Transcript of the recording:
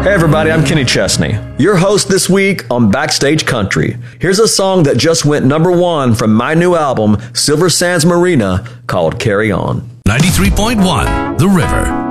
Hey everybody, I'm Kenny Chesney, your host this week on Backstage Country. Here's a song that just went #1 from my new album, Silver Sands Marina, called Carry On. 93.1 The River.